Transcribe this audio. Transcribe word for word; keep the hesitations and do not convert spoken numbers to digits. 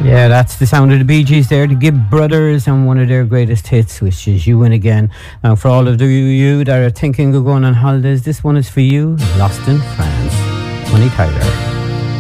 Yeah, that's the sound of the Bee Gees there, the Gibb Brothers, and one of their greatest hits, which is You Win Again. Now, for all of the you that are thinking of going on holidays, this one is for you, Lost in France. Bonnie Tyler.